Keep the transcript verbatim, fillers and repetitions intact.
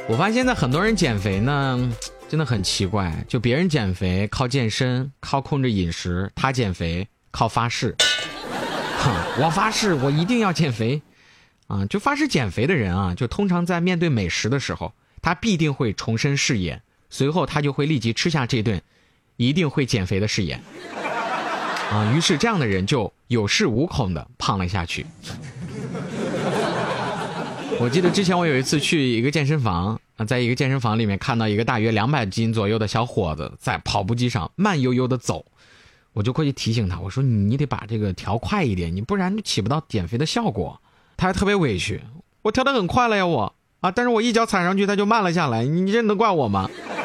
我发现现在很多人减肥呢真的很奇怪，就别人减肥靠健身靠控制饮食，他减肥靠发誓。我发誓我一定要减肥啊！就发誓减肥的人啊，就通常在面对美食的时候，他必定会重申誓言，随后他就会立即吃下这顿一定会减肥的誓言啊。于是这样的人就有恃无恐的胖了下去。我记得之前我有一次去一个健身房啊，在一个健身房里面看到一个大约两百斤左右的小伙子在跑步机上慢悠悠的走，我就过去提醒他，我说你得把这个调快一点，你不然就起不到减肥的效果。他还特别委屈，我调得很快了呀我啊，但是我一脚踩上去他就慢了下来，你这能怪我吗？